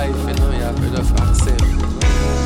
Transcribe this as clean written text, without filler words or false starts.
life, you know, you have to just accept, you know.